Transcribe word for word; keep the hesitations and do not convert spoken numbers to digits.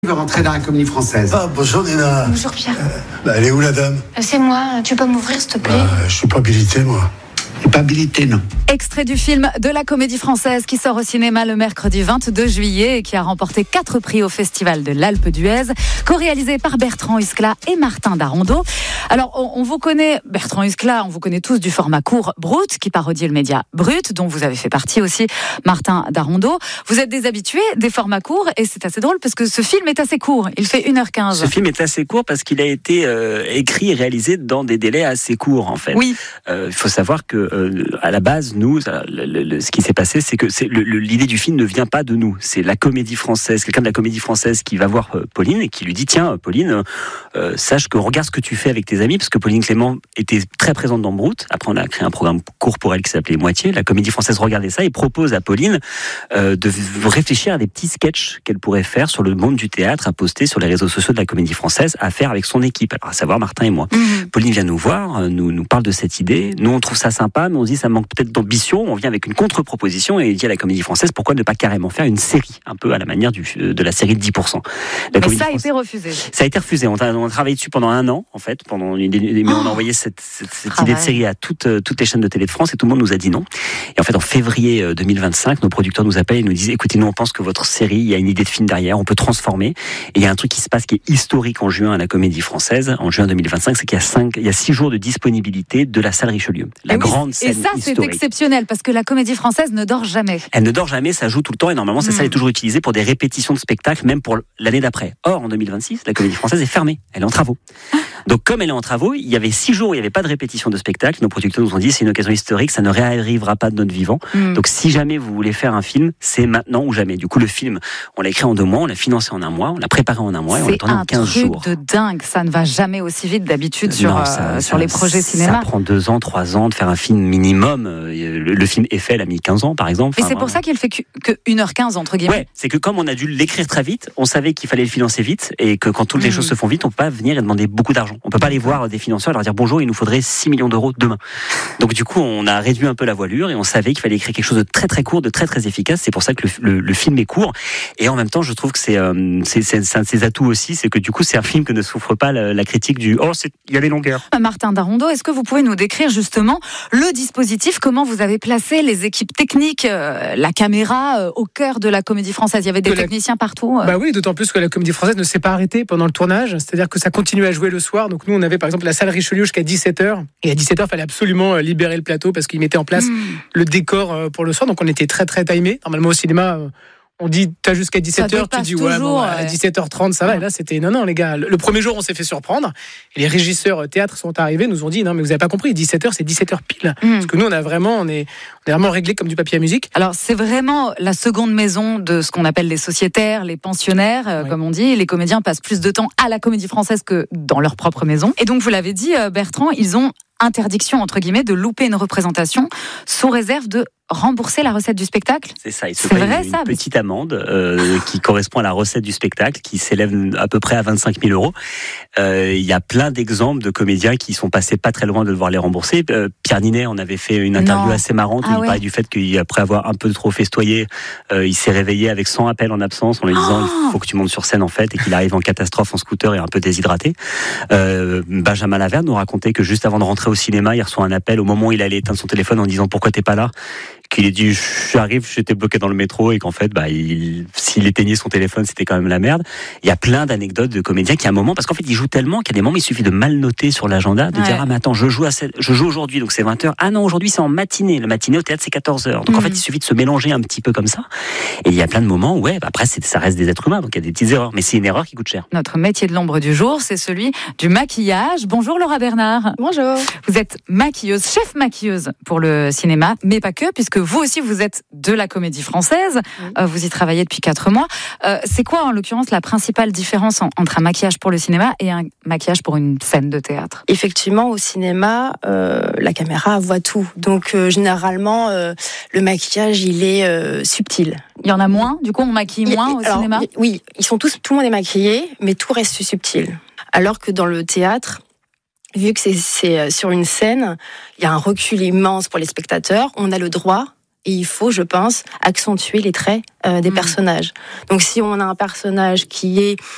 veut rentrer dans la Comédie Française. Ah, bonjour Nina. Bonjour Pierre. Euh, bah, elle est où la dame ? C'est moi, tu peux m'ouvrir s'il te plaît ? Bah, je suis pas habilité moi. Pas habilité, non. Extrait du film de la Comédie Française qui sort au cinéma le mercredi vingt-deux juillet et qui a remporté quatre prix au Festival de l'Alpe d'Huez, co-réalisé par Bertrand Huskla et Martin Darondeau. Alors, on, on vous connaît, Bertrand Huskla, on vous connaît tous du format court Brut, qui parodie le média Brut, dont vous avez fait partie aussi, Martin Darondeau. Vous êtes des habitués des formats courts et c'est assez drôle parce que ce film est assez court. Il fait une heure quinze. Ce film est assez court parce qu'il a été euh, écrit et réalisé dans des délais assez courts, en fait. Oui. Euh, il faut savoir que euh, à la base, nous, le, le, le, ce qui s'est passé, c'est que c'est, le, le, l'idée du film ne vient pas de nous. C'est la Comédie Française, quelqu'un de la Comédie Française qui va voir euh, Pauline et qui lui dit tiens, Pauline, euh, sache que regarde ce que tu fais avec tes amis, parce que Pauline Clément était très présente dans Brut. Après, on a créé un programme court pour elle qui s'appelait Moitié. La Comédie Française regardait ça et propose à Pauline euh, de réfléchir à des petits sketchs qu'elle pourrait faire sur le monde du théâtre, à poster sur les réseaux sociaux de la Comédie Française, à faire avec son équipe, alors à savoir Martin et moi. Mmh. Pauline vient nous voir, nous nous parle de cette idée. Nous, on trouve ça sympa, mais on se dit ça manque peut-être d'ambition. On vient avec une contre-proposition et il dit à la Comédie Française pourquoi ne pas carrément faire une série, un peu à la manière du, de la série de dix pour cent. La mais ça a été refusé. Ça a été refusé. On a, on a travaillé dessus pendant un an, en fait, pendant une, mais oh on a envoyé cette, cette, cette idée de série à toutes, toutes les chaînes de télé de France et tout le monde nous a dit non. Et en fait, en février deux mille vingt-cinq, nos producteurs nous appellent et nous disent écoutez, nous on pense que votre série, il y a une idée de film derrière, on peut transformer. Et il y a un truc qui se passe qui est historique en juin à la Comédie Française, en juin deux mille vingt-cinq, c'est qu'il y a cinq, il y a six jours de disponibilité de la salle Richelieu, la et grande oui, scène historique. Et ça, historique. C'est exceptionnel parce que la Comédie Française ne dort jamais. Elle ne dort jamais, ça joue tout le temps et normalement, cette mmh. salle est toujours utilisée pour des répétitions de spectacles, même pour l'année d'après. Or, en deux mille vingt-six, la Comédie Française est fermée, elle est en travaux. Donc, comme elle est en travaux, il y avait six jours où il n'y avait pas de répétition de spectacle. Nos producteurs nous ont dit c'est une occasion historique, ça ne réarrivera pas de notre vivant. Mmh. Donc, si jamais vous voulez faire un film, c'est maintenant ou jamais. Du coup, le film, on l'a écrit en deux mois, on l'a financé en un mois, on l'a préparé en un mois et on l'a tourné en quinze jours. C'est un truc de dingue, ça ne va jamais aussi vite d'habitude sur, non, ça, euh, ça, sur les projets ça, cinéma. Ça prend deux ans, trois ans de faire un film minimum. Le, le film Eiffel a mis quinze ans, par exemple. Mais enfin, c'est pour vraiment. ça qu'il fait que, que une heure quinze, entre guillemets. Ouais, c'est que comme on a dû l'écrire très vite, on savait qu'il fallait le financer vite et que quand toutes les mmh. choses se font vite, on peut pas venir et demander beaucoup d'argent. On peut pas aller voir des financeurs et leur dire bonjour, il nous faudrait six millions d'euros demain. Donc du coup, on a réduit un peu la voilure et on savait qu'il fallait écrire quelque chose de très très court, de très très efficace. C'est pour ça que le, le, le film est court. Et en même temps, je trouve que c'est, euh, c'est, c'est, c'est un de ses atouts aussi, c'est que du coup, c'est un film que ne souffre pas la, la critique du « oh, c'est, il y a des longueurs ». Martin Darondeau, est-ce que vous pouvez nous décrire justement le dispositif, comment vous avez placé les équipes techniques, euh, la caméra euh, au cœur de la Comédie Française ? Il y avait des que techniciens la... partout euh... Bah oui, d'autant plus que la Comédie Française ne s'est pas arrêtée pendant le tournage, c'est-à-dire que ça continuait à jouer le soir. Donc nous, on avait par exemple la salle Richelieu jusqu'à dix-sept heures. Et à dix-sept heures, il fallait absolument libérer le plateau parce qu'ils mettaient en place mmh. le décor pour le soir. Donc on était très très timés. Normalement au cinéma, on dit t'as jusqu'à dix-sept heures, tu dis ouais, bon, à dix-sept heures trente ça va. Et là c'était non non les gars, le premier jour on s'est fait surprendre et les régisseurs théâtre sont arrivés, nous ont dit non mais vous avez pas compris, dix-sept heures c'est dix-sept heures pile. Mmh. Parce que nous on a vraiment on est on est vraiment réglé comme du papier à musique. Alors c'est vraiment la seconde maison de ce qu'on appelle les sociétaires, les pensionnaires euh, oui. comme on dit. Les comédiens passent plus de temps à la Comédie Française que dans leur propre maison. Et donc vous l'avez dit Bertrand, ils ont interdiction entre guillemets de louper une représentation sous réserve de rembourser la recette du spectacle. C'est ça, il se paye une, une ça, petite amende euh, qui correspond à la recette du spectacle, qui s'élève à peu près à vingt-cinq mille euros. Euh, il y a plein d'exemples de comédiens qui sont passés pas très loin de devoir les rembourser. Euh, Pierre Ninet en avait fait une interview non. assez marrante où ah il ouais. parlait du fait qu'après avoir un peu trop festoyé, euh, il s'est réveillé avec cent appels en absence en lui disant oh il faut que tu montes sur scène en fait, et qu'il arrive en catastrophe en scooter et un peu déshydraté. Euh, Benjamin Laverne nous racontait que juste avant de rentrer au cinéma, il reçoit un appel au moment où il allait éteindre son téléphone en disant pourquoi t'es pas là, qu'il ait dit j'arrive, j'étais bloqué dans le métro et qu'en fait bah il, s'il éteignait son téléphone c'était quand même la merde. Il y a plein d'anecdotes de comédiens qui à un moment, parce qu'en fait ils jouent tellement qu'à des moments il suffit de mal noter sur l'agenda, de ouais. dire ah mais attends je joue à cette, je joue aujourd'hui donc c'est vingt heures, ah non aujourd'hui c'est en matinée, le matinée au théâtre c'est quatorze heures, donc mmh. en fait il suffit de se mélanger un petit peu comme ça et il y a plein de moments où ouais bah, après c'est, ça reste des êtres humains donc il y a des petites erreurs mais c'est une erreur qui coûte cher. Notre métier de l'ombre du jour c'est celui du maquillage. Bonjour Laura Bernard. Bonjour. Vous êtes maquilleuse, chef maquilleuse pour le cinéma mais pas que, puisque vous aussi vous êtes de la Comédie Française, oui. euh, vous y travaillez depuis quatre mois. Euh, c'est quoi en l'occurrence la principale différence en, entre un maquillage pour le cinéma et un maquillage pour une scène de théâtre ? Effectivement, au cinéma, euh, la caméra voit tout. Donc euh, généralement, euh, le maquillage, il est euh, subtil. Il y en a moins, du coup on maquille il, moins au alors, cinéma ? Oui, ils sont tous, tout le monde est maquillé, mais tout reste subtil. Alors que dans le théâtre, vu que c'est, c'est sur une scène, il y a un recul immense pour les spectateurs, on a le droit. Et il faut, je pense, accentuer les traits euh, des mmh. personnages. Donc si on a un personnage qui est